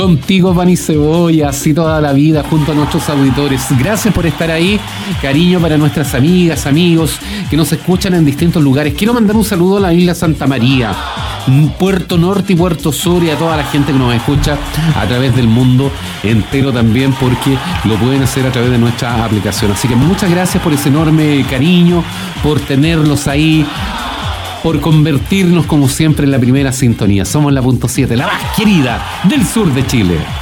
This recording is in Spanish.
Contigo pan y cebolla, así toda la vida junto a nuestros auditores. Gracias por estar ahí. Cariño para nuestras amigas, amigos que nos escuchan en distintos lugares. Quiero mandar un saludo a la isla Santa María, Puerto Norte y Puerto Sur, y a toda la gente que nos escucha a través del mundo entero también, porque lo pueden hacer a través de nuestra aplicación. Así que muchas gracias por ese enorme cariño, por tenerlos ahí, por convertirnos como siempre en la primera sintonía. Somos la .7, la más querida del sur de Chile.